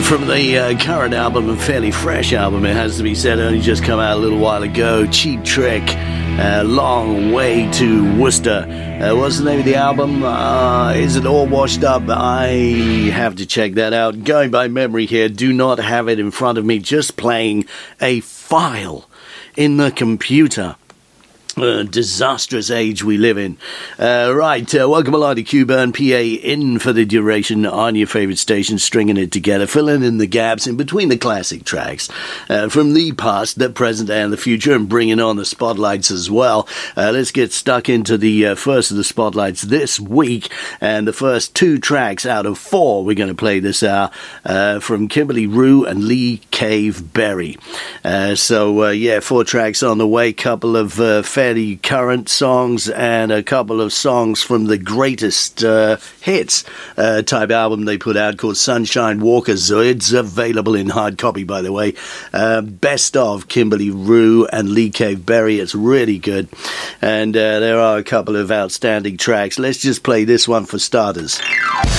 from the current album, a fairly fresh album, it has to be said, only just come out a little while ago. Cheap Trick, Long Way to Worcester. What's the name of the album? Is it All Washed Up? I have to check that out. Going by memory here, do not have it in front of me, just playing a file in the computer. Disastrous age we live in. Welcome along to Q-Burn, PA, in for the duration on your favourite station, stringing it together, filling in the gaps in between the classic tracks from the past, the present, and the future, and bringing on the spotlights as well. Let's get stuck into the first of the spotlights this week, and the first two tracks out of four we're going to play this hour from Kimberly Rue and Lee Cave Berry. Four tracks on the way, couple of fairly current songs and a couple of songs from the greatest hits type album they put out called Sunshine Walkers. It's available in hard copy, by the way. Best of Kimberly Rue and Lee Cave Berry. It's really good. And there are a couple of outstanding tracks. Let's just play this one for starters.